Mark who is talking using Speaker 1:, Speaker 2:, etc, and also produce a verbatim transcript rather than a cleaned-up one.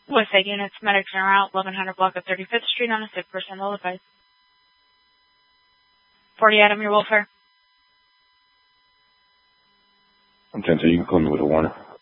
Speaker 1: Westside units, medics en route, eleven hundred block of thirty-fifth Street on a sick person, will advise. forty Adam, your welfare.
Speaker 2: I'm ten, so you can call me with a warning.